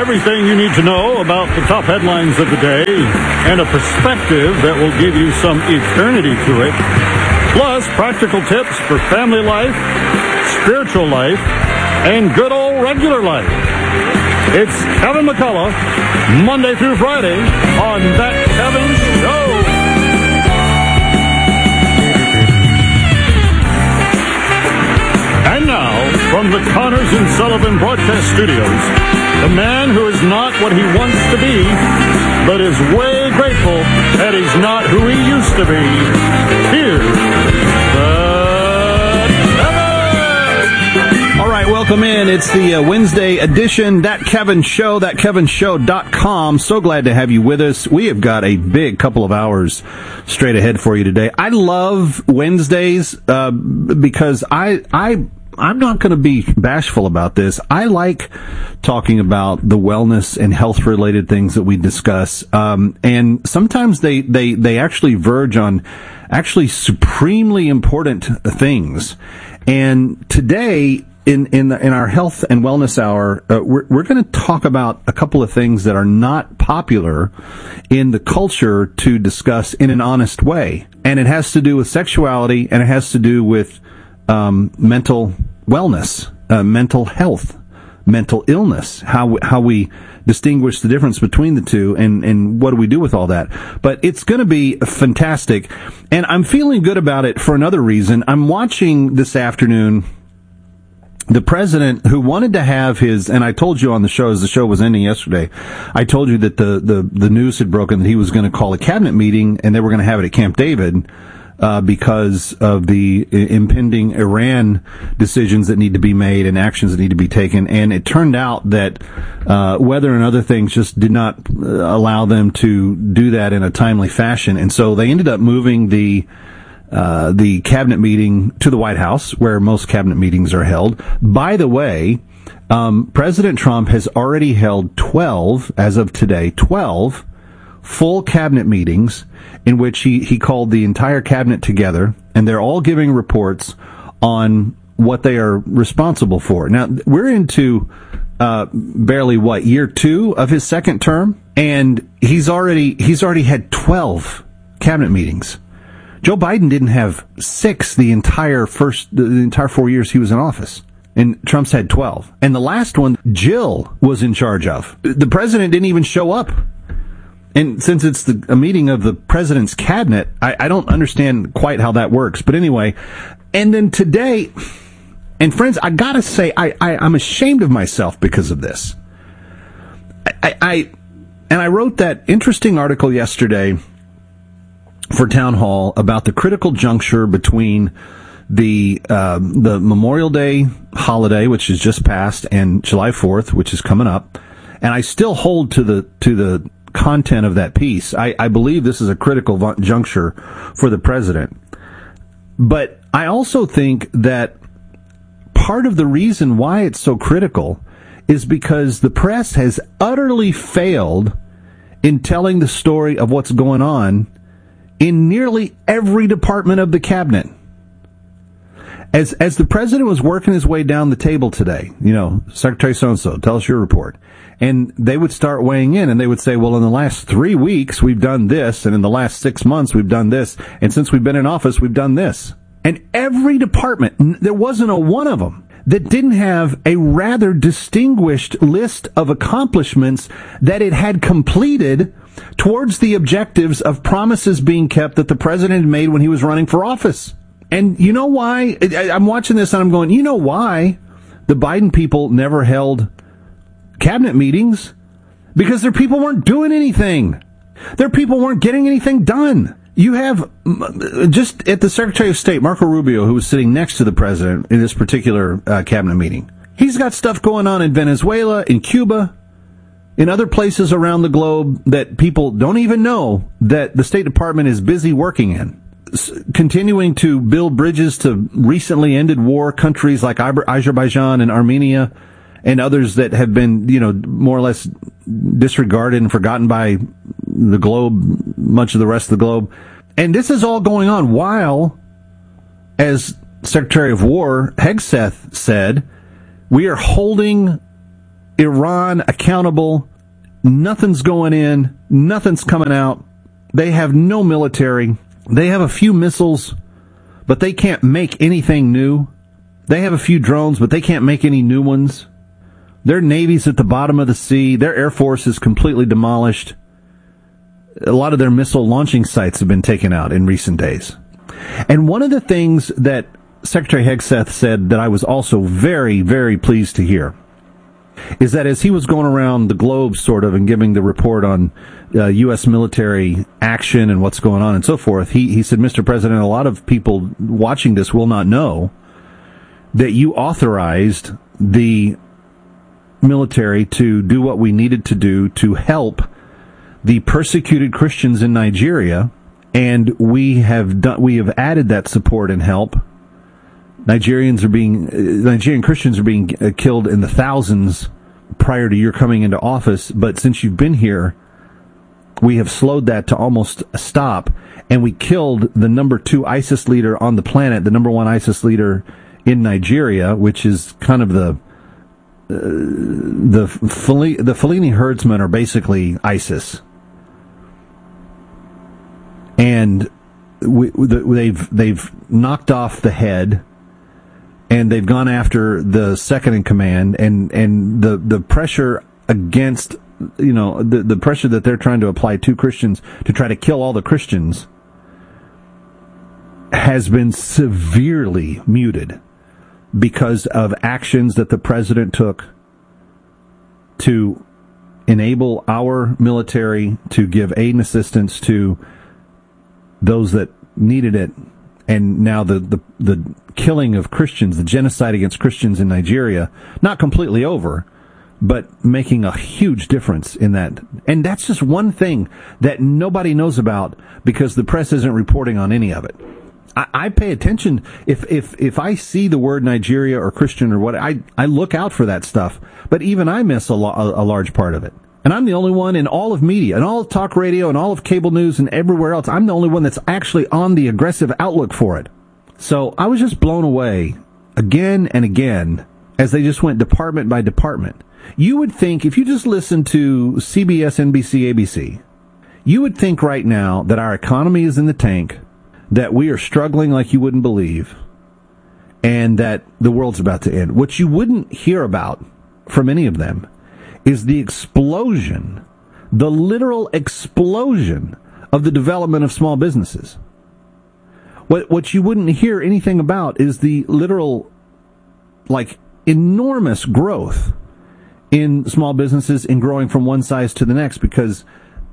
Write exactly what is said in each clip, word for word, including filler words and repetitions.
Everything you need to know about the top headlines of the day and a perspective that will give you some eternity to it. Plus, practical tips for family life, spiritual life, and good old regular life. It's Kevin McCullough, Monday through Friday on That Kevin Show. And now, from the Connors and Sullivan Broadcast Studios, the man who is not what he wants to be, but is way grateful that he's not who he used to be. Here's the Kevin! All right, welcome in. It's the uh, Wednesday edition, That Kevin Show, that kevin show dot com. So glad to have you with us. We have got a big couple of hours straight ahead for you today. I love Wednesdays uh, because I... I I'm not going to be bashful about this. I like talking about the wellness and health-related things that we discuss, um, and sometimes they, they, they actually verge on actually supremely important things. And today, in in, the, in our health and wellness hour, uh, we're, we're going to talk about a couple of things that are not popular in the culture to discuss in an honest way, and it has to do with sexuality, and it has to do with um, mental wellness, uh, mental health, mental illness, how how we distinguish the difference between the two, and, and what do we do with all that. But it's going to be fantastic, and I'm feeling good about it for another reason. I'm watching this afternoon the president, who wanted to have his, and I told you on the show, as the show was ending yesterday, I told you that the, the, the news had broken that he was going to call a cabinet meeting, and they were going to have it at Camp David, Uh, because of the impending Iran decisions that need to be made and actions that need to be taken. And it turned out that uh, weather and other things just did not uh, allow them to do that in a timely fashion. And so they ended up moving the uh, the cabinet meeting to the White House, where most cabinet meetings are held. By the way, um, President Trump has already held twelve, as of today, twelve full cabinet meetings in which he, he called the entire cabinet together, and they're all giving reports on what they are responsible for. Now, we're into uh, barely, what, year two of his second term, and he's already he's already had twelve cabinet meetings. Joe Biden didn't have six the entire first the entire four years he was in office. And Trump's had twelve. And the last one, Jill was in charge of. The president didn't even show up. And since it's the, a meeting of the president's cabinet, I, I don't understand quite how that works. But anyway, and then today, and friends, I gotta say, I, I, I'm ashamed of myself because of this. I, I, I and I wrote that interesting article yesterday for Town Hall about the critical juncture between the uh, the Memorial Day holiday, which is just passed, and July fourth, which is coming up. And I still hold to the to the content of that piece. I, I believe this is a critical juncture for the president. But I also think that part of the reason why it's so critical is because the press has utterly failed in telling the story of what's going on in nearly every department of the cabinet. As as the president was working his way down the table today, you know, Secretary so-and-so, tell us your report. And they would start weighing in, and they would say, well, in the last three weeks, we've done this, and in the last six months, we've done this, and since we've been in office, we've done this. And every department, there wasn't a one of them that didn't have a rather distinguished list of accomplishments that it had completed towards the objectives of promises being kept that the president had made when he was running for office. And you know why? I'm watching this and I'm going, you know why the Biden people never held cabinet meetings? Because their people weren't doing anything. Their people weren't getting anything done. You have, just at the Secretary of State, Marco Rubio, who was sitting next to the president in this particular uh, cabinet meeting. He's got stuff going on in Venezuela, in Cuba, in other places around the globe that people don't even know that the State Department is busy working in. S- continuing to build bridges to recently ended war countries like Azerbaijan and Armenia, and others that have been, you know, more or less disregarded and forgotten by the globe, much of the rest of the globe. And this is all going on while, as Secretary of War Hegseth said, we are holding Iran accountable. Nothing's going in. Nothing's coming out. They have no military. They have a few missiles, but they can't make anything new. They have a few drones, but they can't make any new ones. Their navy's at the bottom of the sea. Their air force is completely demolished. A lot of their missile launching sites have been taken out in recent days. And one of the things that Secretary Hegseth said that I was also very, very pleased to hear is that as he was going around the globe sort of and giving the report on uh, U S military action and what's going on and so forth, he, he said, Mister President, a lot of people watching this will not know that you authorized the military to do what we needed to do to help the persecuted Christians in Nigeria, and we have done, we have added that support and help. Nigerians are being, uh, Nigerian Christians are being uh, killed in the thousands prior to your coming into office, but since you've been here, we have slowed that to almost a stop, and we killed the number two ISIS leader on the planet, the number one ISIS leader in Nigeria, which is kind of the uh, the Fulani, the Fulani herdsmen are basically ISIS, and we, they've they've knocked off the head. And they've gone after the second in command, and, and the, the pressure against, you know, the, the pressure that they're trying to apply to Christians to try to kill all the Christians has been severely muted because of actions that the president took to enable our military to give aid and assistance to those that needed it. And now the, the, the killing of Christians, the genocide against Christians in Nigeria, not completely over, but making a huge difference in that. And that's just one thing that nobody knows about because the press isn't reporting on any of it. I, I pay attention. If, if, if I see the word Nigeria or Christian or what, I, I look out for that stuff. But even I miss a, lo- a large part of it. And I'm the only one in all of media, and all of talk radio, and all of cable news, and everywhere else. I'm the only one that's actually on the aggressive outlook for it. So I was just blown away again and again as they just went department by department. You would think, if you just listen to C B S, N B C, A B C, you would think right now that our economy is in the tank, that we are struggling like you wouldn't believe, and that the world's about to end. What you wouldn't hear about from any of them is the explosion, the literal explosion of the development of small businesses. What what you wouldn't hear anything about is the literal, like, enormous growth in small businesses and growing from one size to the next because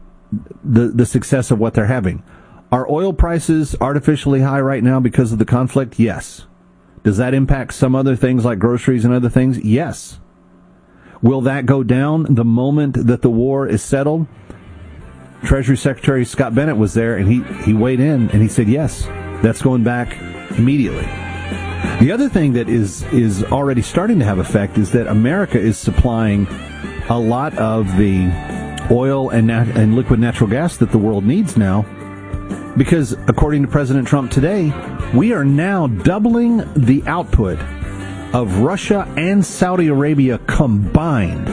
the the success of what they're having. Are oil prices artificially high right now because of the conflict? Yes. Does that impact some other things like groceries and other things? Yes. Will that go down the moment that the war is settled? Treasury Secretary Scott Bennett was there, and he, he weighed in, and he said, yes, that's going back immediately. The other thing that is, is already starting to have effect is that America is supplying a lot of the oil and, nat- and liquid natural gas that the world needs now, because according to President Trump today, we are now doubling the output of Russia and Saudi Arabia combined.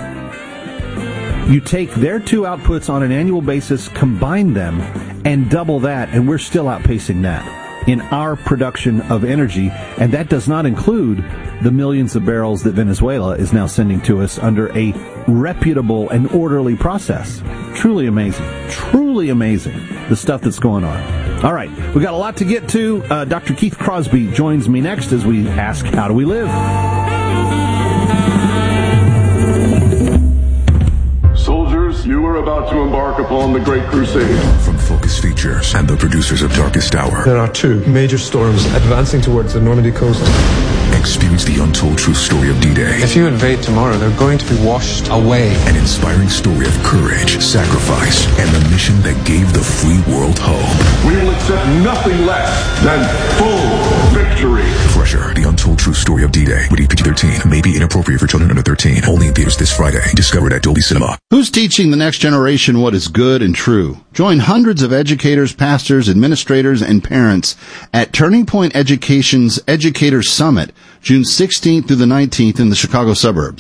You take their two outputs on an annual basis, combine them, and double that, and we're still outpacing that in our production of energy, and that does not include the millions of barrels that Venezuela is now sending to us under a reputable and orderly process. Truly amazing. Truly amazing, the stuff that's going on. All right, we got a lot to get to. Uh, Doctor Keith Crosby joins me next as we ask, how do we live? Soldiers, you are about to embark upon the Great Crusade. From Focus Features and the producers of Darkest Hour. There are two major storms advancing towards the Normandy coast. Experience the untold true story of D-Day. If you invade tomorrow, they're going to be washed away. An inspiring story of courage, sacrifice, and the mission that gave the free world hope. We will accept nothing less than full victory. Crusher, the untold true story of D-Day. Rated P G thirteen. May be inappropriate for children under thirteen. Only in theaters this Friday. Discovered at Dolby Cinema. Who's teaching the next generation what is good and true? Join hundreds of educators, pastors, administrators, and parents at Turning Point Education's Educators Summit, June sixteenth through the nineteenth in the Chicago suburbs.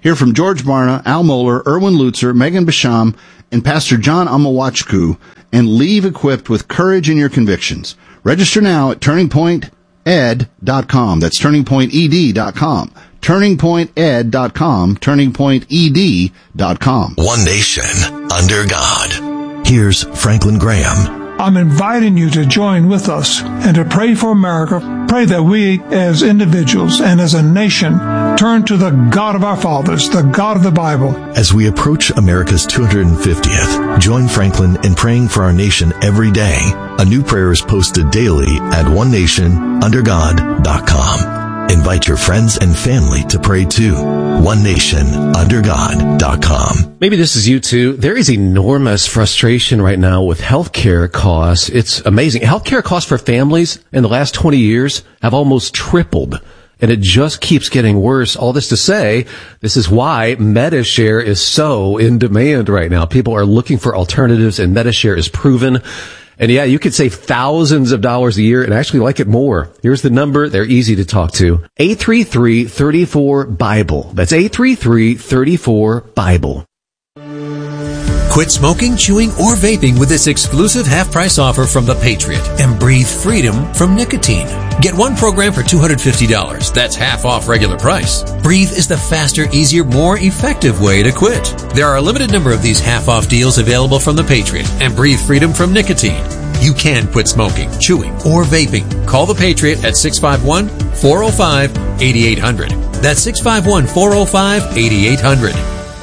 Hear from George Barna, Al Mohler, Erwin Lutzer, Megan Basham, and Pastor John Amawachku, and leave equipped with courage in your convictions. Register now at turning point ed dot com. That's turning point e d dot com. turning point ed dot com. turning point e d dot com. One nation under God. Here's Franklin Graham. I'm inviting you to join with us and to pray for America. Pray that we as individuals and as a nation turn to the God of our fathers, the God of the Bible. As we approach America's two hundred fiftieth, join Franklin in praying for our nation every day. A new prayer is posted daily at one nation under god dot com. Invite your friends and family to pray too. one nation under god dot com. Maybe this is you too. There is enormous frustration right now with healthcare costs. It's amazing. Healthcare costs for families in the last twenty years have almost tripled. And it just keeps getting worse. All this to say, this is why Medi-Share is so in demand right now. People are looking for alternatives, and Medi-Share is proven. And yeah, you could save thousands of dollars a year and actually like it more. Here's the number. They're easy to talk to. eight three three, three four, BIBLE. That's eight three three, three four, BIBLE. Quit smoking, chewing, or vaping with this exclusive half-price offer from The Patriot and breathe freedom from nicotine. Get one program for two hundred fifty dollars. That's half off regular price. Breathe is the faster, easier, more effective way to quit. There are a limited number of these half-off deals available from The Patriot and breathe freedom from nicotine. You can quit smoking, chewing, or vaping. Call The Patriot at six five one, four oh five, eight eight hundred. That's six five one, four oh five, eight eight hundred.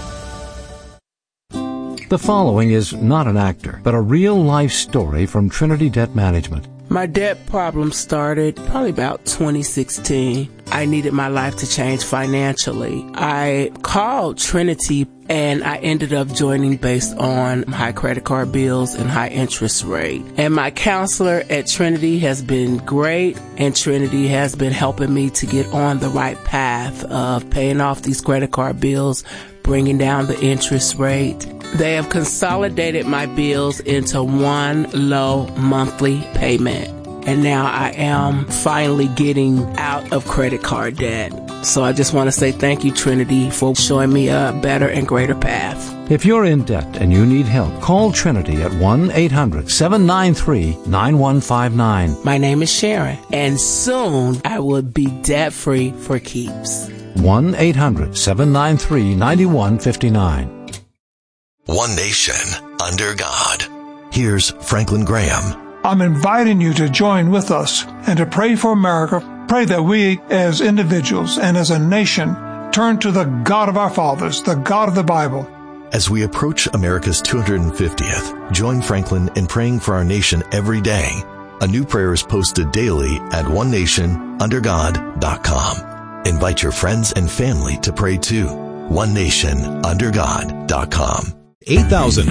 The following is not an actor, but a real-life story from Trinity Debt Management. My debt problem started probably about twenty sixteen. I needed my life to change financially. I called Trinity and I ended up joining based on high credit card bills and high interest rate. And my counselor at Trinity has been great, and Trinity has been helping me to get on the right path of paying off these credit card bills, bringing down the interest rate. They have consolidated my bills into one low monthly payment. And now I am finally getting out of credit card debt. So I just want to say thank you, Trinity, for showing me a better and greater path. If you're in debt and you need help, call Trinity at one eight hundred, seven nine three, nine one five nine. My name is Sharon, and soon I will be debt-free for keeps. one eight hundred, seven nine three, nine one five nine. One nation under God. Here's Franklin Graham. I'm inviting you to join with us and to pray for America. Pray that we as individuals and as a nation turn to the God of our fathers, the God of the Bible. As we approach America's two hundred fiftieth, join Franklin in praying for our nation every day. A new prayer is posted daily at one nation under god dot com. Invite your friends and family to pray too. one nation under god dot com. eight thousand